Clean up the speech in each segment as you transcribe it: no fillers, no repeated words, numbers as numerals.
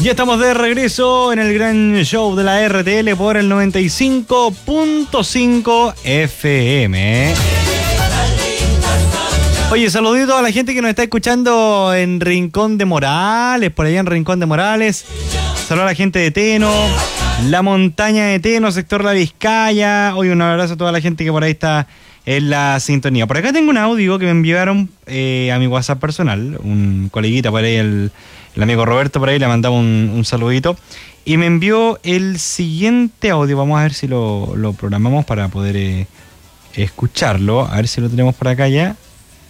Ya estamos de regreso en el gran show de la RTL por el 95.5 FM. Oye, saludito a la gente que nos está escuchando en Rincón de Morales, por allá en Rincón de Morales. Saludos a la gente de Teno, la montaña de Teno, sector La Vizcaya. Oye, un abrazo a toda la gente que por ahí está en la sintonía. Por acá tengo un audio que me enviaron a mi WhatsApp personal. Un coleguita por ahí, el amigo Roberto por ahí, le mandaba un saludito. Y me envió el siguiente audio. Vamos a ver si lo programamos para poder escucharlo. A ver si lo tenemos por acá ya.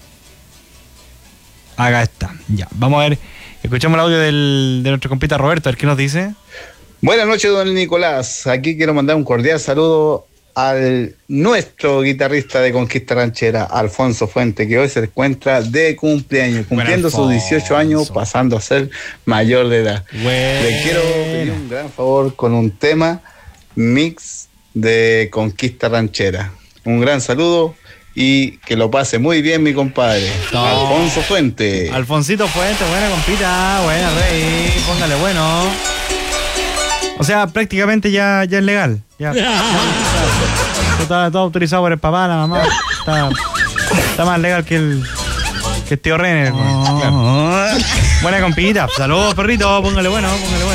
Acá está, ya. Vamos a ver, escuchamos el audio de nuestro compita Roberto, a ver qué nos dice. Buenas noches, don Nicolás. Aquí quiero mandar un cordial saludo al nuestro guitarrista de Conquista Ranchera, Alfonso Fuente, que hoy se encuentra de cumpleaños, cumpliendo sus 18 años, pasando a ser mayor de edad. Le quiero pedir un gran favor con un tema mix de Conquista Ranchera. Un gran saludo. Y que lo pase muy bien, mi compadre. Alfonso Fuente. Alfonsito Fuente, buena compita, buena rey, póngale bueno. O sea, prácticamente ya es legal. Ya está todo autorizado por el papá, la mamá. Está más legal que el tío René. Claro. Buena compita. Saludos, perrito, póngale bueno.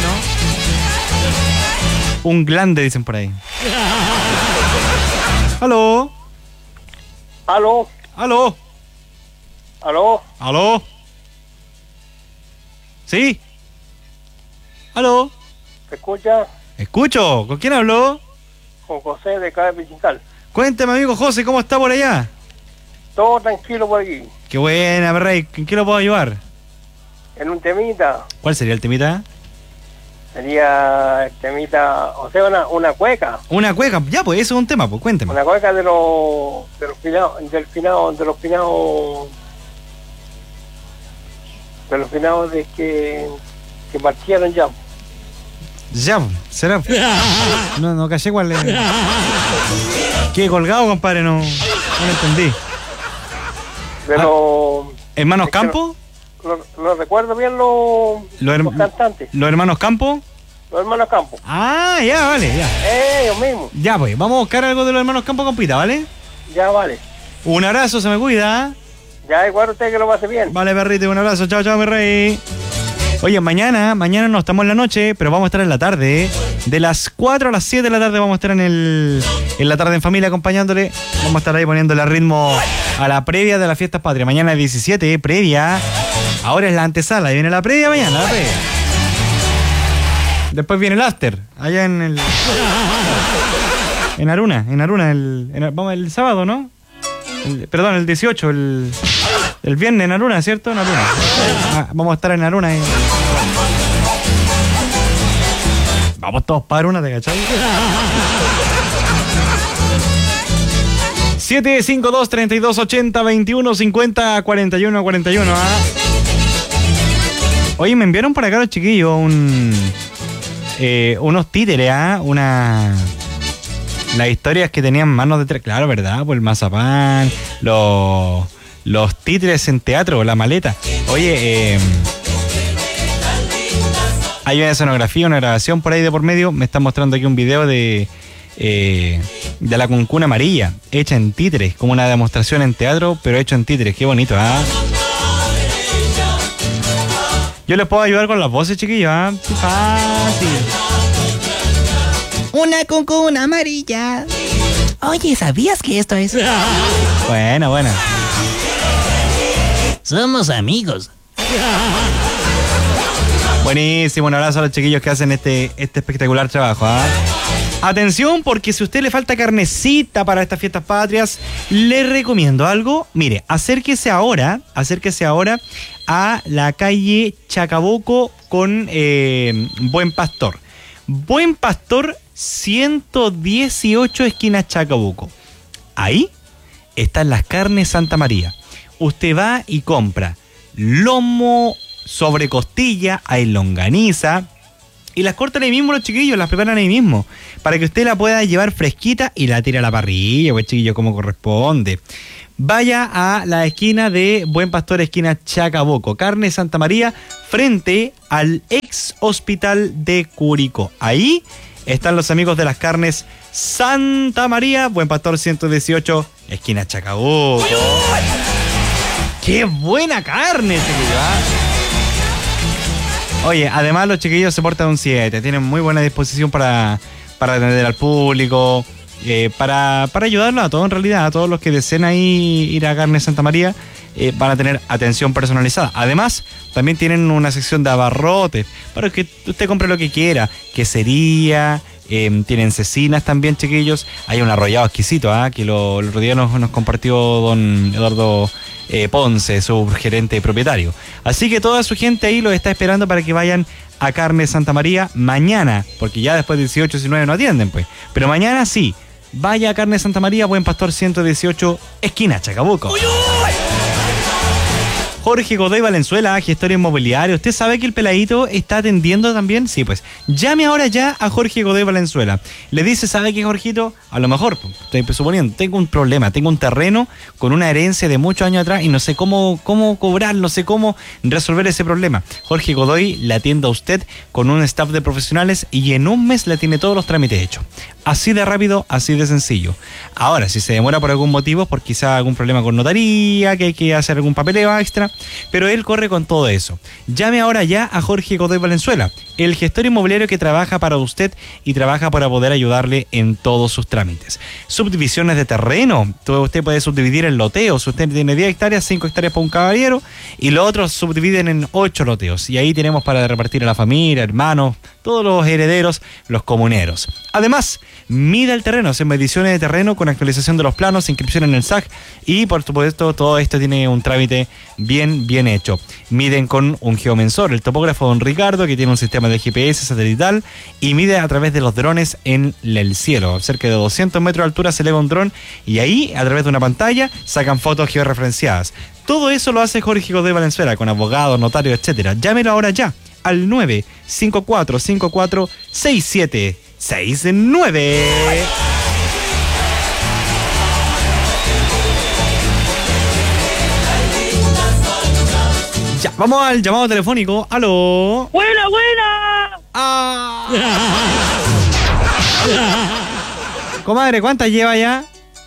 Un glande, dicen por ahí. ¿Aló? ¿Aló? ¿Aló? ¿Aló? ¿Aló? ¿Sí? ¿Aló? ¿Se escucha? Escucho. ¿Con quién habló? Con José de Cabe Pichical. Cuénteme, amigo José, ¿cómo está por allá? Todo tranquilo por aquí. Qué buena, rey. ¿En qué lo puedo ayudar? En un temita. ¿Cuál sería el temita? Sería el temita, o sea, una cueca. Una cueca. Ya, pues eso es un tema, pues cuénteme. Una cueca de los finados de que partieron ya. Ya, será. No caché cuál es. ¿Qué colgado, compadre? No entendí. De los ¿Hermanos Campo? No recuerdo bien los cantantes. ¿Los hermanos Campo? Los hermanos Campo. Ah, ya, vale, ya. Ellos mismos. Ya, pues, vamos a buscar algo de los hermanos Campo, compita, ¿vale? Ya, vale. Un abrazo, se me cuida. Ya, igual usted que lo pase bien. Vale, perrito, un abrazo. Chao, mi rey. Oye, mañana no estamos en la noche, pero vamos a estar en la tarde. De las 4 a las 7 de la tarde vamos a estar en la tarde en familia acompañándole. Vamos a estar ahí poniéndole ritmo a la previa de las fiestas patrias. Mañana es 17, previa. Ahora es la antesala, y viene la previa mañana, la previa. Después viene el after, allá en Aruna, vamos el sábado, ¿no? Perdón, el 18, el viernes en Aruna, ¿cierto? En Aruna. Vamos a estar en Aruna. Vamos todos para Aruna, ¿te cachai? 752-3280-2150-41-41, ¿ah? Oye, me enviaron por acá los chiquillos unos títeres, ¿ah? Las historias que tenían manos de tres, claro, ¿verdad? Pues el mazapán, los títeres en teatro, la maleta. Oye, hay una escenografía, una grabación por ahí de por medio. Me están mostrando aquí un video de la cuncuna amarilla, hecha en títeres, como una demostración en teatro, pero hecho en títeres. Qué bonito, ¿ah? Yo les puedo ayudar con las voces, chiquillos, ¿ah? Qué fácil. Una cuncuna amarilla. Oye, ¿sabías que esto es? Buena. Somos amigos. Buenísimo, un abrazo a los chiquillos que hacen este espectacular trabajo, ¿ah? Atención, porque si a usted le falta carnecita para estas fiestas patrias, le recomiendo algo. Mire, acérquese ahora a la calle Chacabuco con Buen Pastor. Buen Pastor 118 esquinas Chacabuco. Ahí están las carnes Santa María. Usted va y compra lomo, sobre costilla, hay longaniza, y las cortan ahí mismo los chiquillos, las preparan ahí mismo, para que usted la pueda llevar fresquita y la tire a la parrilla, pues chiquillo, como corresponde. vaya a la esquina de Buen Pastor, esquina Chacabuco. Carne Santa María, frente al ex hospital de Curicó. Ahí están los amigos de las carnes Santa María, Buen Pastor 118, esquina Chacabuco. ¡Qué buena carne, chiquillo! Oye, además los chiquillos se portan un 7, tienen muy buena disposición para atender al público, para ayudarlos a todos, en realidad, a todos los que deseen ahí ir a Carne Santa María, van a tener atención personalizada. Además, también tienen una sección de abarrotes, para que usted compre lo que quiera, quesería, tienen cecinas también, chiquillos. Hay un arrollado exquisito, que el otro día nos compartió don Eduardo Ponce, su gerente propietario. Así que toda su gente ahí los está esperando para que vayan a Carne Santa María mañana, porque ya después de 18, 19 no atienden, pues. Pero mañana sí, vaya a Carne Santa María, Buen Pastor 118, esquina Chacabuco. Jorge Godoy Valenzuela, gestor inmobiliario. ¿Usted sabe que el peladito está atendiendo también? Sí, pues llame ahora ya a Jorge Godoy Valenzuela. Le dice, ¿sabe qué, Jorgito? A lo mejor, estoy suponiendo, tengo un problema, tengo un terreno con una herencia de muchos años atrás y no sé cómo cobrar, no sé cómo resolver ese problema. Jorge Godoy le atiende a usted con un staff de profesionales y en un mes le tiene todos los trámites hechos. Así de rápido, así de sencillo. Ahora, si se demora por algún motivo, por quizá algún problema con notaría, que hay que hacer algún papeleo extra, pero él corre con todo eso. Llame ahora ya a Jorge Godoy Valenzuela, el gestor inmobiliario que trabaja para usted y trabaja para poder ayudarle en todos sus trámites. Subdivisiones de terreno, usted puede subdividir en loteos. Usted tiene 10 hectáreas, 5 hectáreas para un caballero y los otros subdividen en 8 loteos. Y ahí tenemos para repartir a la familia, hermanos, todos los herederos, los comuneros. Además, mida el terreno, hacen mediciones de terreno con actualización de los planos, inscripción en el SAC y por supuesto todo esto tiene un trámite bien hecho. Miden con un geomensor, el topógrafo don Ricardo, que tiene un sistema de GPS satelital y mide a través de los drones en el cielo. Cerca de 200 metros de altura se eleva un dron y ahí, a través de una pantalla, sacan fotos georreferenciadas. Todo eso lo hace Jorge Godoy Valenzuela con abogados, notarios, etcétera. Llámelo ahora ya al 954-54-6769. Ya, vamos al llamado telefónico. ¡Aló! ¡Buena! Comadre, ¿cuántas lleva ya?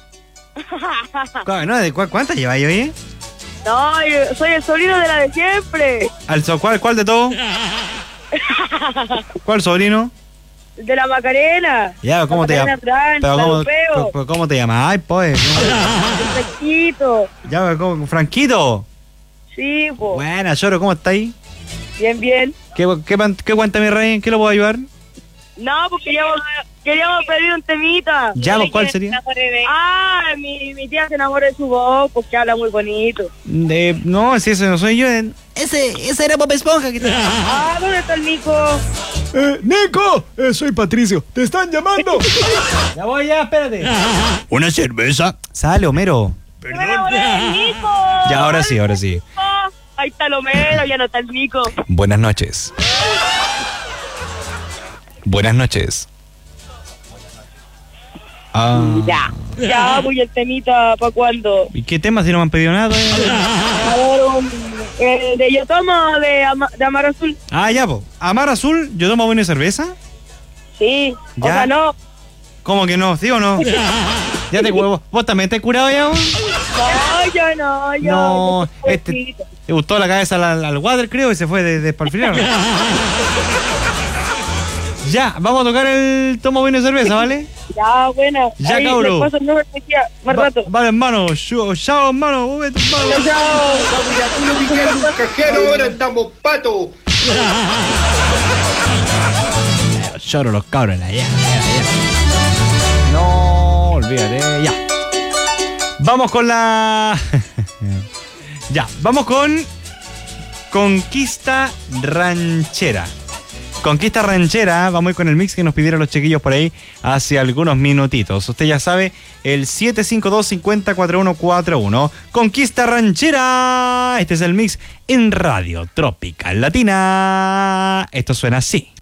¿Cuántas lleva yo, oye? No, yo soy el sobrino de la de siempre. ¿Cuál de todos? ¿Cuál sobrino? De la Macarena. Ya, ¿cómo te llamas? ¿Cómo te llamas? Ay, pues. Franquito. Ya, ¿cómo? ¿Franquito? Sí, pues. Buena, Lloro, ¿cómo está ahí? Bien. ¿Qué cuenta mi rey? ¿Qué lo puedo ayudar? No, pues queríamos pedir un temita. Ya, pues, ¿cuál sería? Mi tía se enamoró de su voz porque habla muy bonito. No, si ese no soy yo. Ese era Bob Esponja. ¿Dónde está el Nico? ¡Nico! Soy Patricio. ¡Te están llamando! Ya voy, espérate. ¿Una cerveza? Sale, Homero. ¡Me enamoré del Nico! Ya, ahora sí. Ahí está el Homero, ya no está el Nico. Buenas noches. Ya, voy el temita, ¿para cuándo? ¿Y qué tema si no me han pedido nada? A ver, el de Yo Tomo de Amar Azul. Ya, pues. Amar Azul, ¿yo tomo buena cerveza? Sí, Ya. o sea, no. ¿Cómo que no? ¿Sí o no? Ya te huevo. ¿Vos también te has curado ya? No, yo no. No, te gustó la cabeza al water, creo, y se fue de espalfilar. Ya, vamos a tocar el tomo vino y cerveza, ¿vale? Ya, buena. Ya, ahí, cabrón. le paso el número más rato. Vale, hermano. Chao, hermano. Vos vete, hermano. Chao. Cajero, ahora estamos pato. Lloro los cabros ya. No, olvídate, ya. Vamos con la... Ya, vamos con Conquista Ranchera. Conquista Ranchera, vamos a ir con el mix que nos pidieron los chiquillos por ahí hace algunos minutitos. Usted ya sabe, el 752-504141. Conquista Ranchera. Este es el mix en Radio Tropical Latina. Esto suena así.